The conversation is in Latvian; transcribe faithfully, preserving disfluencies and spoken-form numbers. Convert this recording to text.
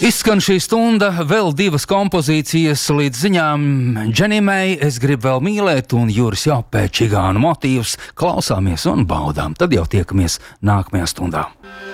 Izskan šī stunda, vēl divas kompozīcijas līdz ziņām. Dženimei, Es gribu vēl mīlēt, un Juris Jopē, Čigānu motīvs. Klausāmies un baudām, tad jau tiekamies nākamajā stundā.